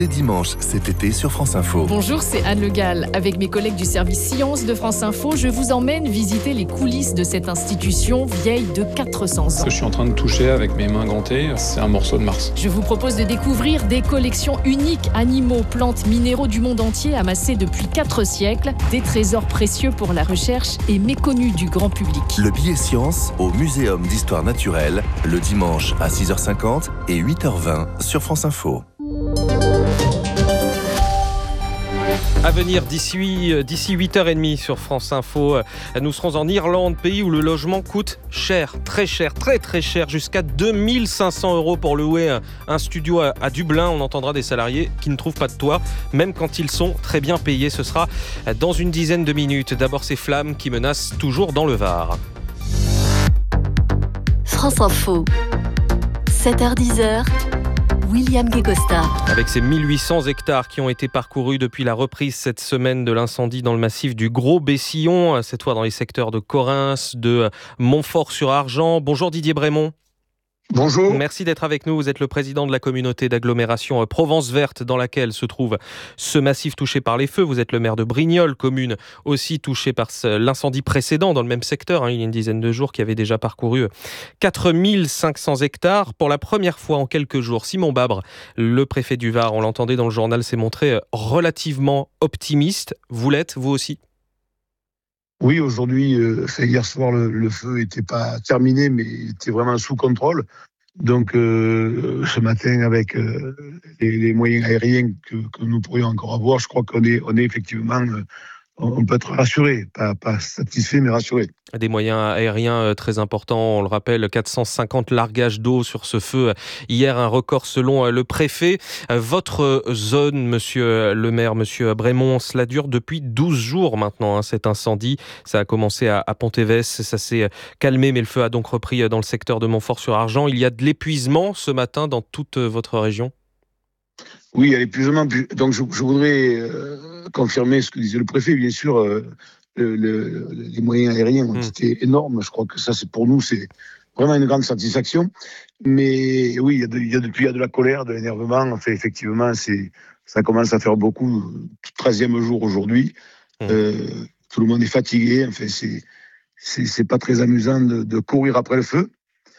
Les dimanches cet été sur France Info. Bonjour, c'est Anne Le Gall. Avec mes collègues du service Sciences de France Info, je vous emmène visiter les coulisses de cette institution vieille de 400 ans. Ce que je suis en train de toucher avec mes mains gantées, c'est un morceau de Mars. Je vous propose de découvrir des collections uniques, animaux, plantes, minéraux du monde entier amassés depuis 4 siècles, des trésors précieux pour la recherche et méconnus du grand public. Le billet science au Muséum d'Histoire Naturelle, le dimanche à 6h50 et 8h20 sur France Info. À venir d'ici 8h30 sur France Info, nous serons en Irlande, pays où le logement coûte cher, très cher, jusqu'à 2500 € pour louer un studio à Dublin. On entendra des salariés qui ne trouvent pas de toit, même quand ils sont très bien payés. Ce sera dans une dizaine de minutes. D'abord ces flammes qui menacent toujours dans le Var. France Info, 7h-10h. William Guégosta. Avec ces 1800 hectares qui ont été parcourus depuis la reprise cette semaine de l'incendie dans le massif du Gros-Bessillon, cette fois dans les secteurs de Correns, de Montfort-sur-Argent. Bonjour Didier Brémond. Bonjour. Merci d'être avec nous. Vous êtes le président de la communauté d'agglomération Provence Verte dans laquelle se trouve ce massif touché par les feux. Vous êtes le maire de Brignoles, commune aussi touchée par l'incendie précédent dans le même secteur, il y a une dizaine de jours, qui avait déjà parcouru 4500 hectares. Pour la première fois en quelques jours, Simon Babre, le préfet du Var, on l'entendait dans le journal, s'est montré relativement optimiste. Vous l'êtes, vous aussi ? Oui, aujourd'hui, hier soir, le feu n'était pas terminé, mais il était vraiment sous contrôle. Donc, ce matin, avec les moyens aériens que nous pourrions encore avoir, je crois qu'on est effectivement, on peut être rassuré, pas satisfait, mais rassuré. Des moyens aériens très importants, on le rappelle, 450 largages d'eau sur ce feu. Hier, un record selon le préfet. Votre zone, monsieur le maire, monsieur Brémond, cela dure depuis 12 jours maintenant, cet incendie. Ça a commencé à Pontévès, ça s'est calmé, mais le feu a donc repris dans le secteur de Montfort-sur-Argent. Il y a de l'épuisement ce matin dans toute votre région ? Oui, il y a l'épuisement. Donc, je voudrais confirmer ce que disait le préfet, bien sûr. Les moyens aériens ont été énormes. Je crois que ça, pour nous, c'est vraiment une grande satisfaction. Mais oui, il y a de la colère, de l'énervement. Enfin, effectivement, ça commence à faire beaucoup. 13e jour aujourd'hui. Tout le monde est fatigué. Enfin, c'est pas très amusant de courir après le feu.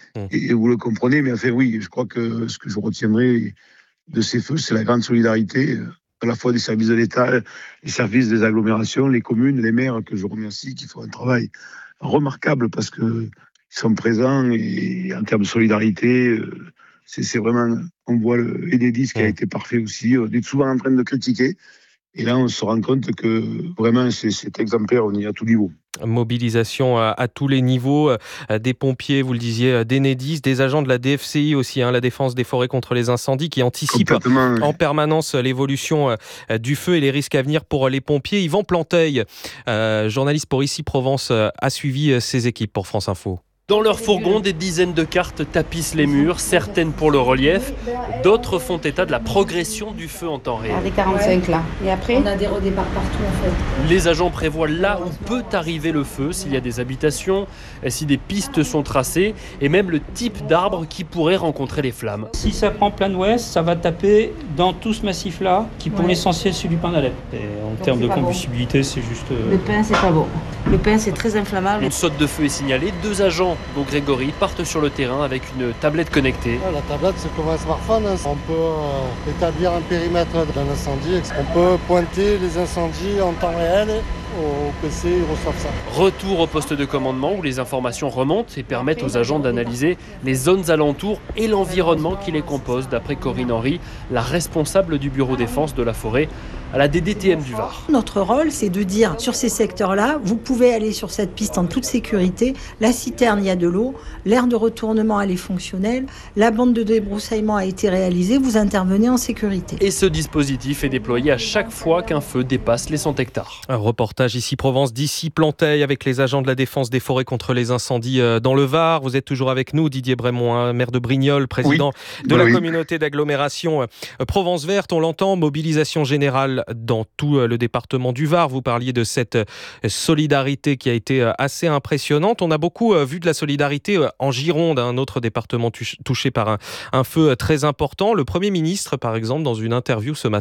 Et vous le comprenez. Mais enfin, oui, je crois que ce que je retiendrai de ces feux, c'est la grande solidarité, à la fois des services de l'État, les services des agglomérations, les communes, les maires, que je remercie, qui font un travail remarquable parce qu'ils sont présents et en termes de solidarité, c'est vraiment, on voit le Enedis qui a été parfait aussi. On est souvent en train de critiquer et là on se rend compte que vraiment c'est exemplaire, on y est à tout niveau. Mobilisation à tous les niveaux, des pompiers, vous le disiez, d'Enedis, des agents de la DFCI aussi, la défense des forêts contre les incendies, qui anticipent en permanence l'évolution du feu et les risques à venir pour les pompiers. Yvan Planteil, journaliste pour Ici Provence, a suivi ces équipes pour France Info. Dans leur fourgon, des dizaines de cartes tapissent les murs, certaines pour le relief, d'autres font état de la progression du feu en temps réel. Des 45 là. Et après, on a des redéparts partout en fait. Les agents prévoient là où peut arriver le feu, s'il y a des habitations, si des pistes sont tracées, et même le type d'arbre qui pourrait rencontrer les flammes. Si ça prend plein ouest, ça va taper dans tout ce massif-là, qui pour l'essentiel c'est du pin d'Alep. Et en termes de combustibilité, bon. C'est juste... Le pin, c'est pas bon. Le pin, c'est très inflammable. Une saute de feu est signalée, 2 agents, dont Grégory, partent sur le terrain avec une tablette connectée. La tablette, c'est comme un smartphone. On peut établir un périmètre d'un incendie. On peut pointer les incendies en temps réel. Au PC, ils reçoivent ça. Retour au poste de commandement où les informations remontent et permettent aux agents d'analyser les zones alentours et l'environnement qui les compose, d'après Corinne Henry, la responsable du bureau défense de la forêt à la DDTM du Var. Notre rôle, c'est de dire, sur ces secteurs-là, vous pouvez aller sur cette piste en toute sécurité, la citerne, il y a de l'eau, l'aire de retournement, elle est fonctionnelle, la bande de débroussaillement a été réalisée, vous intervenez en sécurité. Et ce dispositif est déployé à chaque fois qu'un feu dépasse les 100 hectares. Un reportage Ici Provence, d'ici Planteil, avec les agents de la défense des forêts contre les incendies dans le Var. Vous êtes toujours avec nous, Didier Brémond, maire de Brignoles, président de la communauté d'agglomération Provence Verte. On l'entend, mobilisation générale naturelle dans tout le département du Var. Vous parliez de cette solidarité qui a été assez impressionnante. On a beaucoup vu de la solidarité en Gironde, un autre département touché par un feu très important. Le Premier ministre, par exemple, dans une interview ce matin,